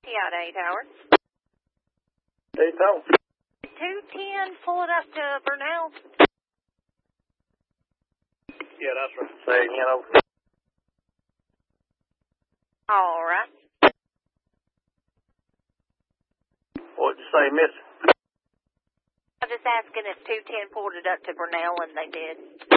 out 8 hours. 8 hours. 210, pull it up to Burnell. Yeah, that's right. Say it again, over. All right. What'd you say, miss? I'm just asking if 210 pulled it up to Burnell, and they did.